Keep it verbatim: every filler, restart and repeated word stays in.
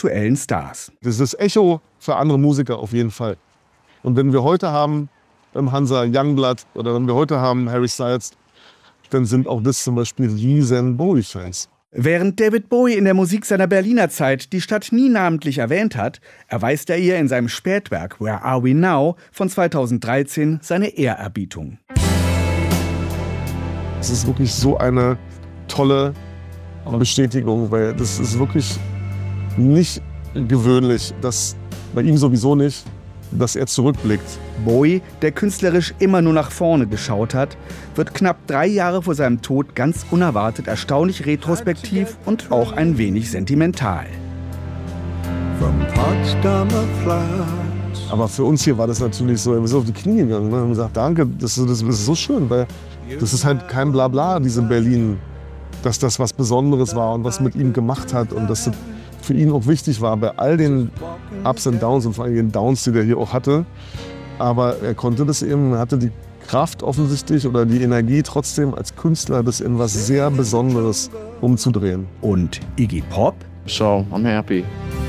aktuellen Stars. Das ist das Echo für andere Musiker auf jeden Fall. Und wenn wir heute haben ähm, Hansa Youngblood oder wenn wir heute haben Harry Styles, dann sind auch das zum Beispiel riesen Bowie-Fans. Während David Bowie in der Musik seiner Berliner Zeit die Stadt nie namentlich erwähnt hat, erweist er ihr in seinem Spätwerk Where Are We Now von zweitausenddreizehn seine Ehrerbietung. Es ist wirklich so eine tolle Bestätigung, weil das ist wirklich nicht gewöhnlich, dass bei ihm sowieso nicht, dass er zurückblickt. Bowie, der künstlerisch immer nur nach vorne geschaut hat, wird knapp drei Jahre vor seinem Tod ganz unerwartet erstaunlich retrospektiv und auch ein wenig sentimental. Aber für uns hier war das natürlich so, wir sind auf die Knie gegangen und haben gesagt, danke, das ist, das ist so schön, weil das ist halt kein Blabla, diese Berlin, dass das was Besonderes war und was mit ihm gemacht hat und dass das für ihn auch wichtig war bei all den Ups und Downs und vor allem den Downs, die der hier auch hatte. Aber er konnte das eben, hatte die Kraft offensichtlich oder die Energie trotzdem als Künstler, das in was sehr Besonderes umzudrehen. Und Iggy Pop? So, I'm happy.